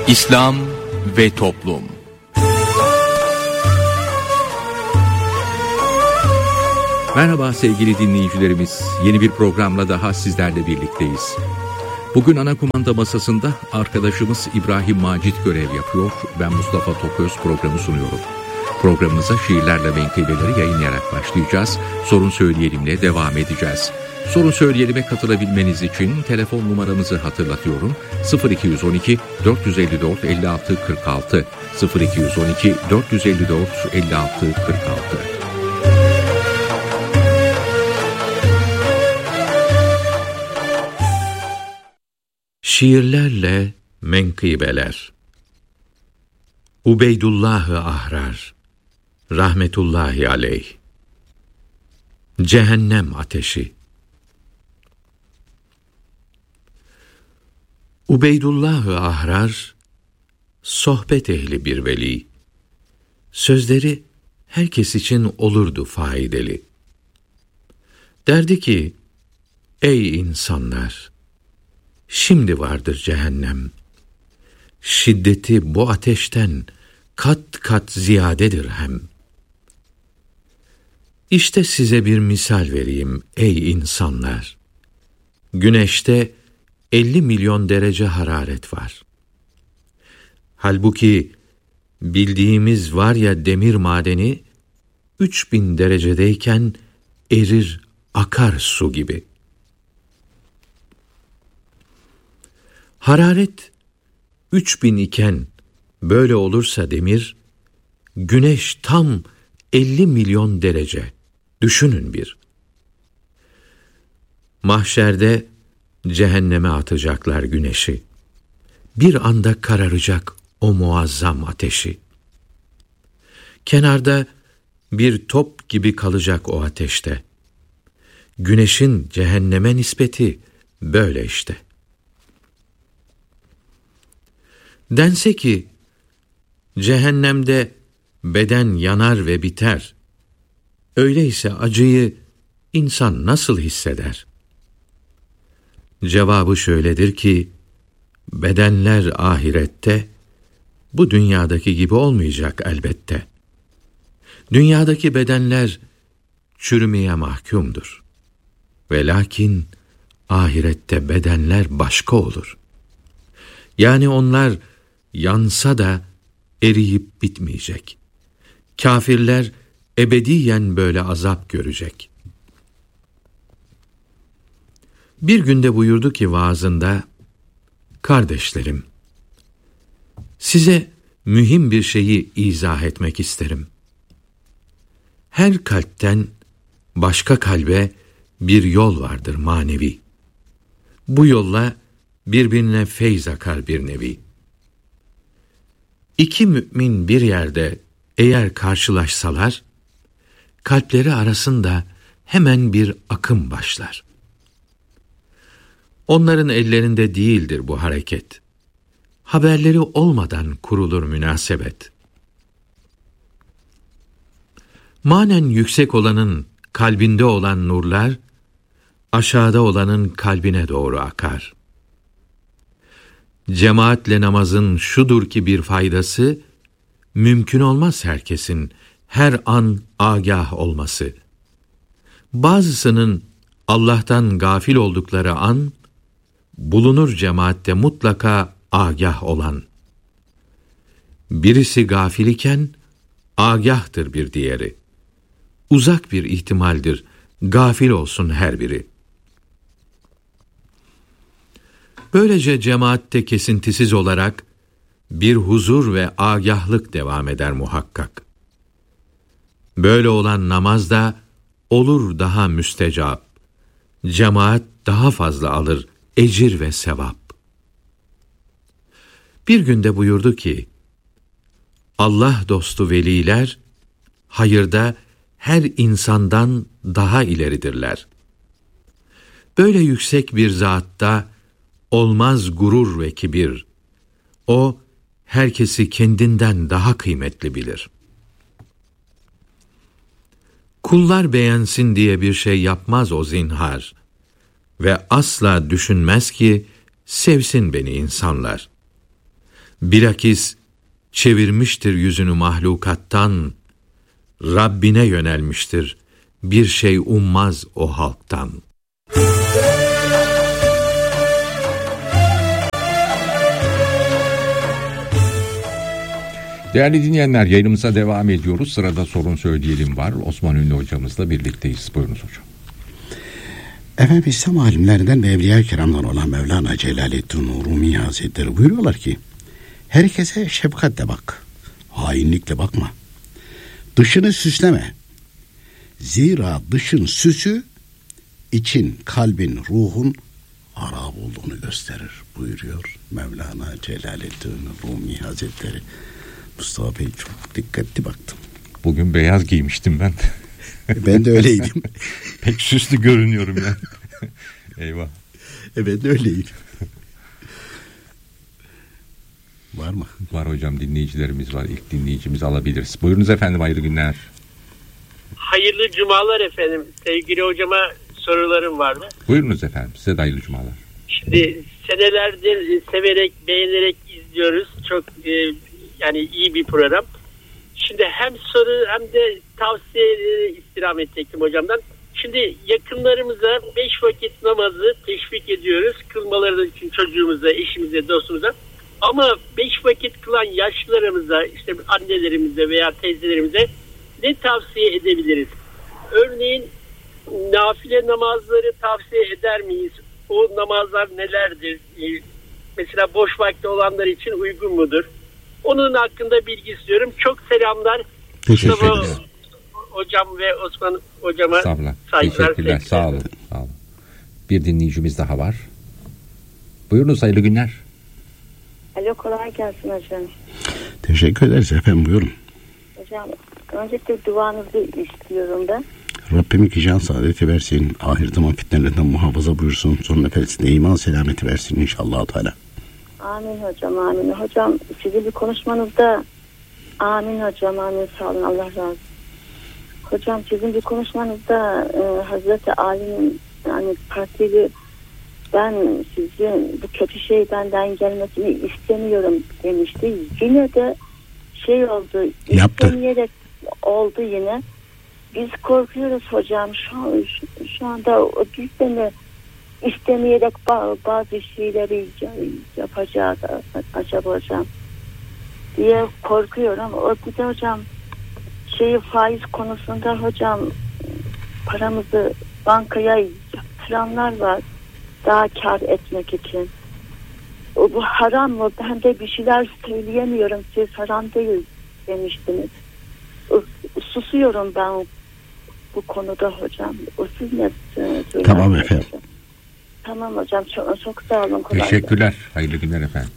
İslam ve Toplum. Merhaba sevgili dinleyicilerimiz. Yeni bir programla daha sizlerle birlikteyiz. Bugün ana kumanda masasında arkadaşımız İbrahim Macit görev yapıyor. Ben Mustafa Toköz programı sunuyorum. Programımıza şiirlerle menkıbeleri yayınlayarak başlayacağız. Sorun Söyleyelim'le devam edeceğiz. Sorun Söyleyelim'e katılabilmeniz için telefon numaramızı hatırlatıyorum. 0212 454 56 46 0212 454 56 46. Şiirlerle menkıbeler. Ubeydullah-ı Ahrar rahmetullahi aleyh. Cehennem ateşi. Ubeydullah-ı Ahrar sohbet ehli bir veli. Sözleri herkes için olurdu faydalı. Derdi ki, ey insanlar! Şimdi vardır cehennem. Şiddeti bu ateşten kat kat ziyadedir hem. İşte size bir misal vereyim ey insanlar. Güneşte 50 milyon derece hararet var. Halbuki bildiğimiz var ya demir madeni 3000 derecedeyken erir akar su gibi. Hararet 3000 iken böyle olursa demir, güneş tam 50 milyon derece. Düşünün bir. Mahşerde cehenneme atacaklar güneşi. Bir anda kararacak o muazzam ateşi. Kenarda bir top gibi kalacak o ateşte. Güneşin cehenneme nispeti böyle işte. Dense ki, cehennemde beden yanar ve biter. Öyleyse acıyı insan nasıl hisseder? Cevabı şöyledir ki, bedenler ahirette, bu dünyadaki gibi olmayacak elbette. Dünyadaki bedenler çürümeye mahkumdur. Ve lakin ahirette bedenler başka olur. Yani onlar yansa da eriyip bitmeyecek. Kafirler ebediyen böyle azap görecek. Bir günde buyurdu ki vaazında, kardeşlerim, size mühim bir şeyi izah etmek isterim. Her kalpten başka kalbe bir yol vardır manevi. Bu yolla birbirine feyz akar bir nevi. İki mümin bir yerde eğer karşılaşsalar, kalpleri arasında hemen bir akım başlar. Onların ellerinde değildir bu hareket. Haberleri olmadan kurulur münasebet. Manen yüksek olanın kalbinde olan nurlar, aşağıda olanın kalbine doğru akar. Cemaatle namazın şudur ki bir faydası, mümkün olmaz herkesin her an agah olması. Bazısının Allah'tan gafil oldukları an, bulunur cemaatte mutlaka agah olan. Birisi gafil iken, agahtır bir diğeri. Uzak bir ihtimaldir, gafil olsun her biri. Böylece cemaatte kesintisiz olarak bir huzur ve agahlık devam eder muhakkak. Böyle olan namaz da olur daha müstecap. Cemaat daha fazla alır ecir ve sevap. Bir günde buyurdu ki, Allah dostu veliler, hayırda her insandan daha ileridirler. Böyle yüksek bir zatta olmaz gurur ve kibir. O, herkesi kendinden daha kıymetli bilir. Kullar beğensin diye bir şey yapmaz o zinhar. Ve asla düşünmez ki, sevsin beni insanlar. Bilakis çevirmiştir yüzünü mahlukattan, Rabbine yönelmiştir, bir şey ummaz o halktan. Değerli dinleyenler, yayınımıza devam ediyoruz. Sırada sorun söyleyelim var. Osman Ünlü hocamızla birlikteyiz. Buyurunuz hocam. Efendim, İslam alimlerinden ve Evliya-i Kiram'dan olan Mevlana Celaleddin Rumi Hazretleri buyuruyorlar ki, herkese şefkatle bak, hainlikle bakma, dışını süsleme. Zira dışın süsü için kalbin, ruhun harap olduğunu gösterir buyuruyor Mevlana Celaleddin Rumi Hazretleri. Mustafa Bey, çok dikkatli baktım. Bugün beyaz giymiştim ben. Ben de öyleydim. Pek süslü görünüyorum yani. Eyvah. Ben de öyleydim. Var mı? Var hocam, dinleyicilerimiz var. İlk dinleyicimizi alabiliriz. Buyurunuz efendim, hayırlı günler. Hayırlı cumalar efendim. Sevgili hocama sorularım vardı. Buyurunuz efendim, size de hayırlı cumalar. Şimdi senelerdir severek, beğenerek izliyoruz. Çok yani iyi bir program. Şimdi hem soru hem de tavsiye istirham edecektim hocamdan. Şimdi yakınlarımıza 5 vakit namazı teşvik ediyoruz. Kılmaları için çocuğumuza, eşimize, dostumuza. Ama 5 vakit kılan yaşlılarımıza, işte annelerimize veya teyzelerimize ne tavsiye edebiliriz? Örneğin nafile namazları tavsiye eder miyiz? O namazlar nelerdir? Mesela boş vakti olanlar için uygun mudur? Onun hakkında bilgi istiyorum. Çok selamlar. Teşekkürler. Hocam ve Osman hocama saygılar. Teşekkürler. Sağ olun. Sağ olun. Bir dinleyicimiz daha var. Buyurunuz, hayırlı günler. Alo, kolay gelsin hocam. Teşekkür ederiz efendim, buyurun. Hocam, öncelikle duanızı istiyorum ben. Rabbim iki can saadeti versin, ahir zaman fitnelerinden muhafaza buyursun, son nefesinde iman selameti versin inşallah Teala. Amin hocam, amin. Hocam, sizin bir konuşmanızda amin hocam, amin, sağ olun, Allah razı olsun. Hocam, sizin bir konuşmanızda Hazreti Ali'nin yani partili, ben sizin bu kötü şey benden gelmesini istemiyorum demişti. Yine de şey oldu, istemeyerek oldu yine. Biz korkuyoruz hocam, şu anda o bizden istemeyerek bazı şeyleri yapacağız acaba hocam diye korkuyorum. O bir de hocam faiz konusunda hocam, paramızı bankaya yatıranlar var daha kar etmek için. Bu haram mı? Ben de bir şeyler söyleyemiyorum. Siz haram değil demiştiniz. Susuyorum ben bu konuda hocam. Siz ne söylersiniz? Tamam efendim. Tamam hocam, çok sağ olun. Teşekkürler. Hayırlı günler efendim.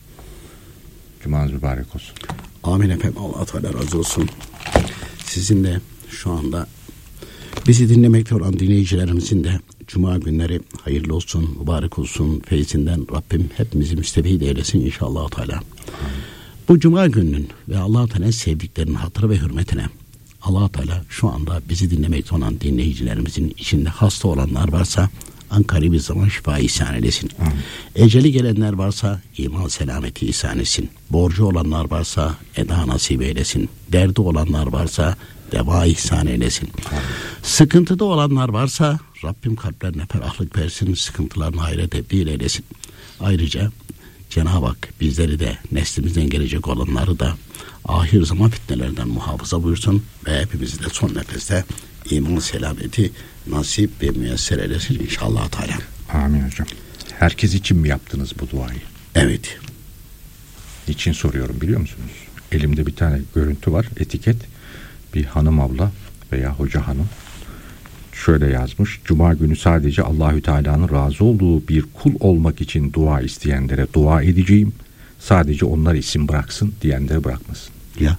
Cumanız mübarek olsun. Amin efendim. Allah Teala razı olsun. Sizinle şu anda bizi dinlemekte olan dinleyicilerimizin de Cuma günleri hayırlı olsun, mübarek olsun. Feyzinden Rabbim hepimizi müstefid eylesin inşallah Teala. Bu Cuma gününün ve Allah Teala'nın sevdiklerinin hatırı ve hürmetine Allah Teala şu anda bizi dinlemekte olan dinleyicilerimizin içinde hasta olanlar varsa Ankara bir zaman şifa ihsan eylesin. Eceli gelenler varsa iman selameti ihsan etsin. Borcu olanlar varsa eda nasip eylesin. Derdi olanlar varsa deva ihsan eylesin. Sıkıntıda olanlar varsa Rabbim kalplerine ferahlık versin. Sıkıntılarını hayra tebdil eylesin. Ayrıca Cenab-ı Hak bizleri de neslimizden gelecek olanları da ahir zaman fitnelerinden muhafaza buyursun ve hepimizi de son nefeste iman selameti nasip ve müyesser eylesin inşallah Teala. Amin hocam. Herkes için mi yaptınız bu duayı? Evet. Niçin soruyorum biliyor musunuz? Elimde bir tane görüntü var, etiket. Bir hanım abla veya hoca hanım şöyle yazmış: Cuma günü sadece Allahü Teala'nın razı olduğu bir kul olmak için dua isteyenlere dua edeceğim. Sadece onlar isim bıraksın, diyenlere bırakmasın. Ya.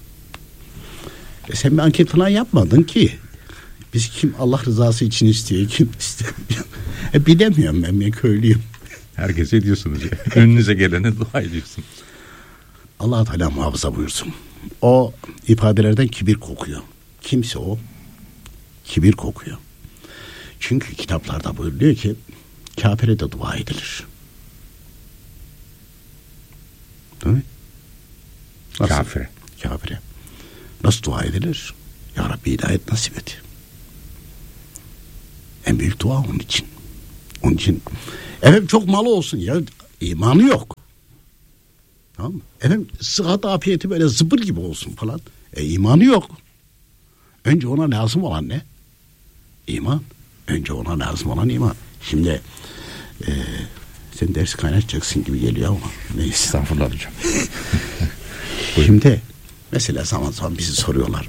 Sen bir anket falan yapmadın ki. Biz kim Allah rızası için istiyor, kim istemiyor. Bilemiyorum, ben köylüyüm. Herkese ediyorsunuz ya. Önünüze gelene dua ediyorsunuz. Allah Teala muhafaza buyursun. O ifadelerden kibir kokuyor. Kimse o kibir kokuyor. Çünkü kitaplarda buyuruluyor ki kafire de dua edilir. Değil mi? Kafire. Kafire. Nasıl dua edilir? Ya Rabbi hidayet nasip et. En büyük dua onun için. Onun için efendim çok malı olsun ya, imanı yok. Tamam mı? Efendim sıhhat afiyeti böyle zıpır gibi olsun falan. İmanı yok. Önce ona lazım olan ne? İman. Önce ona lazım olan iman. Şimdi sen ders kaynatacaksın gibi geliyor ama neyse. Estağfurullah hocam. Şimdi mesela zaman zaman bizi soruyorlar.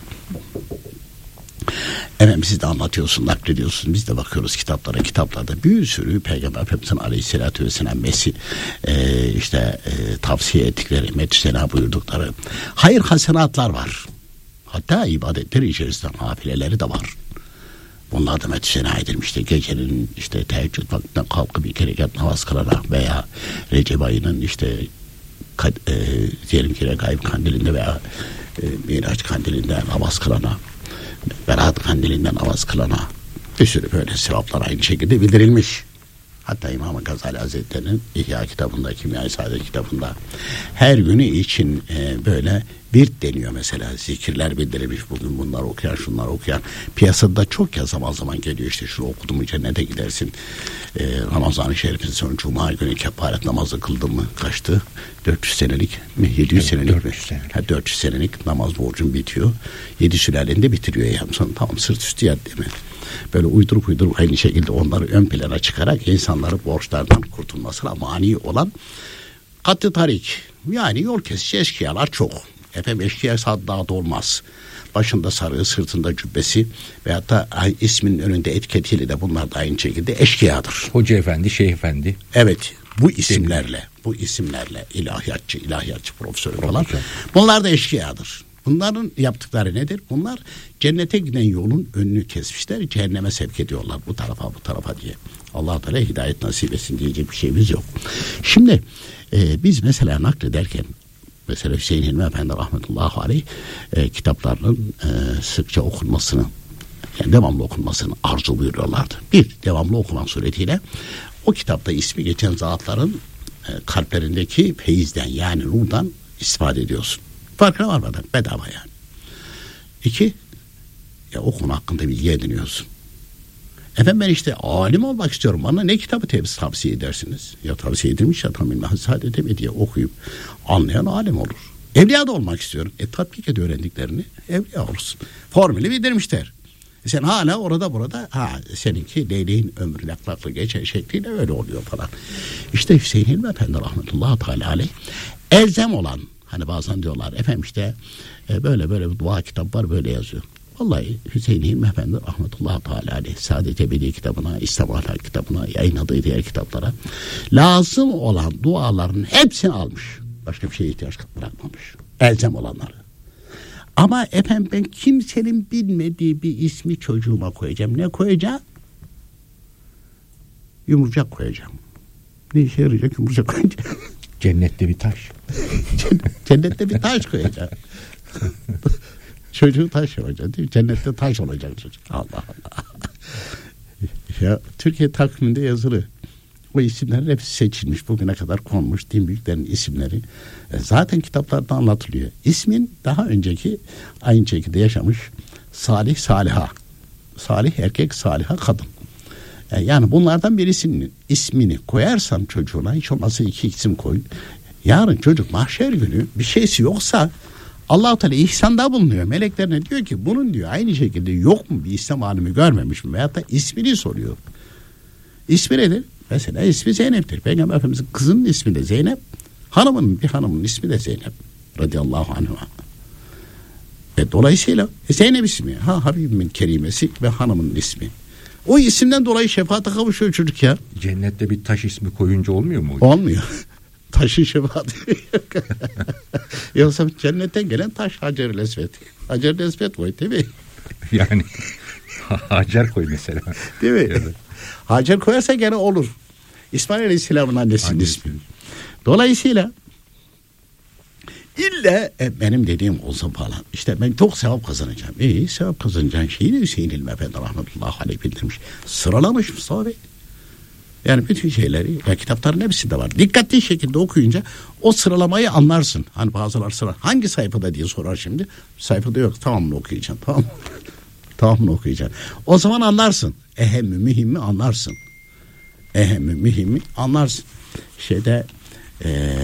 Efendim siz de anlatıyorsun, naklediyorsun. Biz de bakıyoruz kitaplara. Kitaplarda bir sürü Peygamber Efendimiz'in Aleyhisselatü Vesselam tavsiye ettikleri, metüsena buyurdukları hayır hasenatlar var. Hatta ibadetleri içerisinde nafileleri de var. Bunlar da metüsena edilmişti. Gecenin işte teheccüd vaktinden kalkıp iki rekat namaz kılarak veya Recep ayının diyelim ki Regaib kandilinde veya Miraç kandilinde namaz kılana, Berat kandilinden namaz kılana bir sürü böyle sevaplar aynı şekilde bildirilmiş. Hatta İmam-ı Gazali Hazretleri'nin İhya kitabında, Kimya-i Saadet kitabında her günü için böyle virt deniyor mesela. Zikirler bildirilmiş. Bugün bunlar okuyan, şunlar okuyan. Piyasada çok ya zaman zaman geliyor işte şunu okudun mu cennete gidersin. Ramazan-ı Şerif'in son Cuma günü kefaret namazı kıldın mı kaçtı? 400 senelik mi? 700 senelik 400 senelik. 400 senelik namaz borcun bitiyor. 7 sülalende bitiriyor yani. Sonra tamam sırt üstü yat değil mi? Böyle uydurup aynı şekilde onları ön plana çıkarak insanları borçlardan kurtulmasına mani olan katı tarik. Yani yol kesici eşkıyalar çok. Efendim eşkıya daha da olmaz. Başında sarığı, sırtında cübbesi veyahut da isminin önünde etiketiyle de bunlar da aynı şekilde eşkıyadır. Hoca efendi, şeyh efendi. Evet, bu isimlerle ilahiyatçı profesörü falan. Bunlar da eşkıyadır. Bunların yaptıkları nedir? Bunlar cennete giden yolun önünü kesmişler, cehenneme sevk ediyorlar bu tarafa diye. Allah Teala hidayet nasip etsin diyecek bir şeyimiz yok. Şimdi biz mesela naklederken mesela Hüseyin Hilmi Efendi rahmetullahi aleyh kitaplarının sıkça okunmasını, yani devamlı okunmasını arzu buyuruyorlardı. Bir, devamlı okuman suretiyle o kitapta ismi geçen zatların kalplerindeki feyizden yani nurdan istifade ediyorsun. Farkına varmadan bedava yani. İki, o konu hakkında bilgi ediniyorsun. Efendim ben işte alim olmak istiyorum. Bana ne kitabı tavsiye edersiniz? Ya tavsiye edilmiş ya tam Saadet'e diye okuyup anlayan alim olur. Evliya da olmak istiyorum. Tatbik et öğrendiklerini, evliya olursun. Formülü bildirmişler. Sen hala orada burada seninki leyleğin ömrü laklaklı geçen şekliyle öyle oluyor falan. İşte Hüseyin Hilmi Efendi rahmetullahi teala aleyh elzem olan, hani bazen diyorlar efendim işte böyle bir dua kitap var böyle yazıyor. Vallahi Hüseyin Hilmi Efendi rahmetullahi teala aleyh Saadet Ebedi kitabına, İslam Ahlak kitabına, yayınladığı diğer kitaplara lazım olan duaların hepsini almış. Başka bir şeye ihtiyaç bırakmamış. Elzem olanları. Ama efendim ben kimsenin bilmediği bir ismi çocuğuma koyacağım. Ne koyacağım? Yumurcak koyacağım. Ne işe yarayacak yumurcak koyacağım? Cennette bir taş. Cennette bir taş koyacağım. Çocuğu taş yapacak değil mi? Cennette taş olacak çocuk. Allah Allah. Ya Türkiye takviminde yazılı. O isimlerin hepsi seçilmiş. Bugüne kadar konmuş din büyüklerin isimleri. Zaten kitaplarda anlatılıyor. İsmin daha önceki aynı şekilde yaşamış Salih, Saliha. Salih erkek, Saliha kadın. Yani bunlardan birisinin ismini koyarsan çocuğuna, hiç olmazsa 2 isim koy. Yarın çocuk mahşer günü bir şeysi yoksa Allah-u Teala ihsanda bulunuyor. Meleklerine diyor ki bunun diyor aynı şekilde yok mu bir İslam alimi görmemiş mi? Veyahut da ismini soruyor. İsmi nedir? Mesela ismi Zeynep'tir. Peygamber Efendimiz'in kızının ismi de Zeynep. Bir hanımın ismi de Zeynep. Radıyallahu anh'a. Dolayısıyla Zeynep ismi. Habibimin kerimesi ve hanımın ismi. O isimden dolayı şefaate kavuşuyor çocuk ya. Cennette bir taş ismi koyunca olmuyor mu? Olmuyor. Taşın şefaati. Yoksa cennetten gelen taş Hacer-i Lesvet. Hacer-i Lesvet koy değil mi? Yani Hacer koy mesela. Değil mi? Evet. Hacer koyarsa gene olur. İsmail Aleyhisselam'ın annesinin ismi. Dolayısıyla illa benim dediğim olsun falan. İşte ben çok sevap kazanacağım. Sevap kazanacağın şeyi de Hüseyin Hilmi Efendi rahmetullahi aleyh bildirmiş. Sıralamış Mustafa Bey. Yani bütün şeyleri ya kitapların hepsinde var. Dikkatli şekilde okuyunca o sıralamayı anlarsın. Hani bazılar hangi sayfada diye sorar şimdi. Sayfada yok, tamamını okuyacaksın. Tamamını okuyacaksın. O zaman anlarsın. Ehemmi mühimmi anlarsın. Ehemmi mühimmi anlarsın.